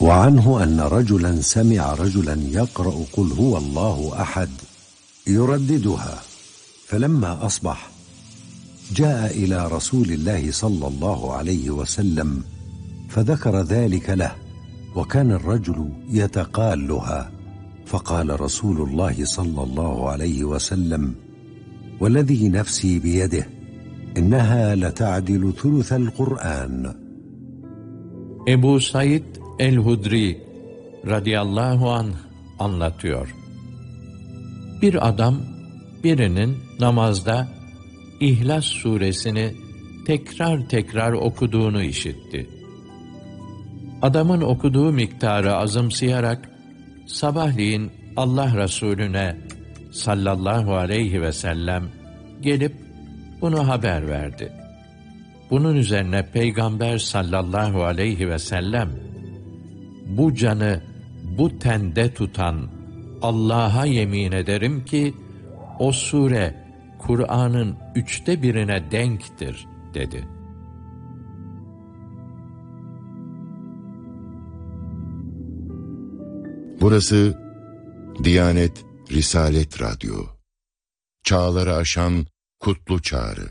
وعنه أن رجلا سمع رجلا يقرأ قل هو الله أحد يرددها، فلما أصبح جاء إلى رسول الله صلى الله عليه وسلم فذكر ذلك له، وكان الرجل يتقالها، فقال رسول الله صلى الله عليه وسلم: والذي نفسي بيده إنها لتعدل ثلث القرآن. Ebu Said el-Hudri radıyallahu anh anlatıyor. Bir adam birinin namazda İhlas suresini tekrar tekrar okuduğunu işitti. Adamın okuduğu miktarı azımsayarak sabahleyin Allah Resulüne sallallahu aleyhi ve sellem gelip bunu haber verdi. Bunun üzerine Peygamber sallallahu aleyhi ve sellem, bu canı bu tende tutan Allah'a yemin ederim ki o sure Kur'an'ın 1/3'üne denktir dedi. Burası Diyanet Risalet Radyo. Çağları aşan kutlu çağrı.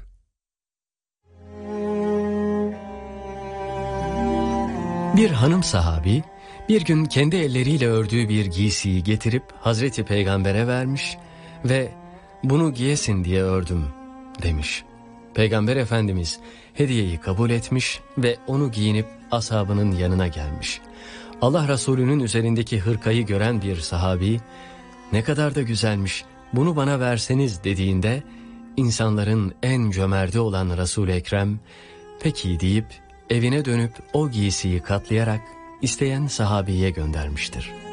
Bir hanım sahabi bir gün kendi elleriyle ördüğü bir giysiyi getirip Hazreti Peygamber'e vermiş ve bunu giyesin diye ördüm demiş. Peygamber Efendimiz hediyeyi kabul etmiş ve onu giyinip ashabının yanına gelmiş. Allah Resulü'nün üzerindeki hırkayı gören bir sahabi, ne kadar da güzelmiş, bunu bana verseniz dediğinde, insanların en cömerti olan Resul-i Ekrem, peki deyip evine dönüp o giysiyi katlayarak isteyen sahabiye göndermiştir.